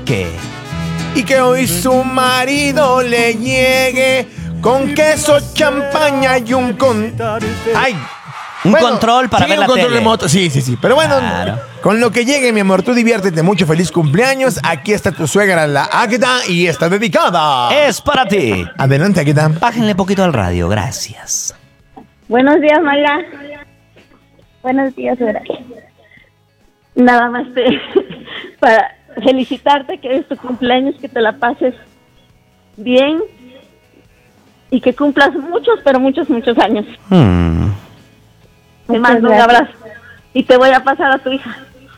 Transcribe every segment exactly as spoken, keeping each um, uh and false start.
¿Qué? Y que hoy su marido le llegue con queso, champaña y un con... ¡Ay! Un Bueno, control para sí, ver un la control tele. remoto. Sí, sí, sí. Pero bueno, Claro. con lo que llegue, mi amor, tú diviértete mucho. Feliz cumpleaños. Aquí está tu suegra, la Águeda, y está dedicada. Es para ti. Adelante, Águeda. Bájenle poquito al radio, gracias. Buenos días, Mayra. Buenos días, Vera. Nada más te, para felicitarte que es tu cumpleaños, que te la pases bien y que cumplas muchos, pero muchos, muchos años. Hmm. Te mando un abrazo y te voy a pasar a tu hija.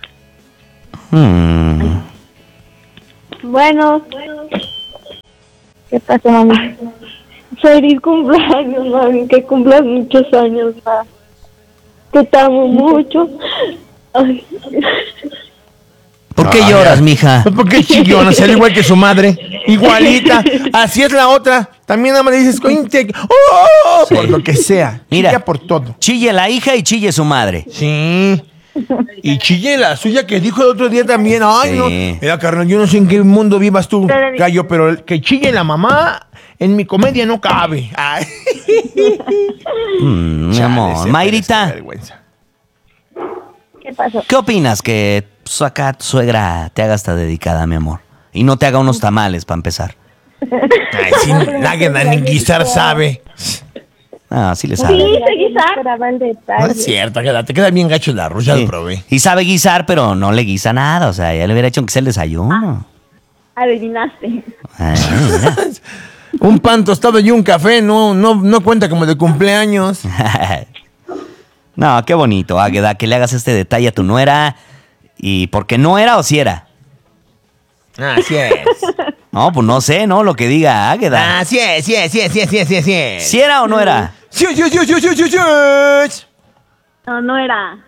Hmm. Bueno. ¿Qué pasa, mami? Feliz cumpleaños, mami, que cumplas muchos años más. Que te amo mucho. Ay. ¿Por qué Ay, lloras, ay. mija? Pues porque chillona, será igual que su madre. Igualita. Así es la otra. También nada más le dices, cointe, ¡oh! Sí. Por lo que sea. Mira. Chilla por todo. Chille la hija y chille su madre. Sí. Y chille la suya que dijo el otro día también. Ay, Sí. no. Mira, carnal, yo no sé en qué mundo vivas tú, gallo, pero el que chille la mamá en mi comedia no cabe. Ay. Mm, mi Chale, amor. se Mayrita, merece vergüenza. ¿Qué pasó? ¿qué opinas que pues, acá tu suegra te haga esta dedicada, mi amor? Y no te haga unos tamales para empezar. Ay, sí, nadie ni guisar sabe. Ah, sí le Sí, sabe. sé guisar. No es cierto, Águeda, te queda bien gacho el arroz, ya Sí. lo probé. Y sabe guisar, pero no le guisa nada. O sea, ya le hubiera hecho que sea el desayuno. Adivinaste. Ay, mira. Un pan tostado y un café no, no, no cuenta como de cumpleaños. No, qué bonito, Águeda, que le hagas este detalle a tu nuera. ¿Y por qué no era o si era? Así es. No, pues no sé, ¿no? Lo que diga Águeda. Así es, sí es, sí es, sí es, sí es, sí es, sí es. ¿Si era o no era? Sí, sí, sí, sí, sí, sí, sí. No, no era.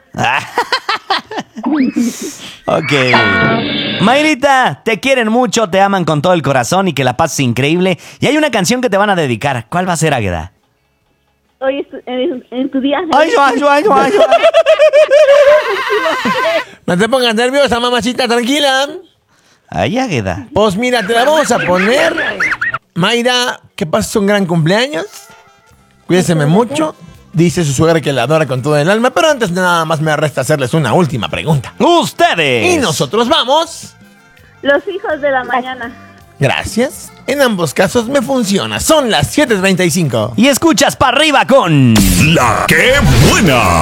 Ok. Mayrita, te quieren mucho, te aman con todo el corazón y que la pases increíble. Y hay una canción que te van a dedicar. ¿Cuál va a ser, Águeda? Hoy es tu- en, en tu día. Ay, ay, ay, ay, ay. No te pongas nerviosa, mamacita, tranquila. Ay, Águeda. Pues mira, te la vamos a poner. Mayra, que pases un gran cumpleaños. Cuídeseme mucho. Dice su suegra que la adora con todo el alma. Pero antes de nada más me resta hacerles una última pregunta. ¡Ustedes! Y nosotros vamos. Los hijos de la mañana. Gracias. En ambos casos me funciona. Son las siete treinta y cinco. Y escuchas para arriba con... La que buena.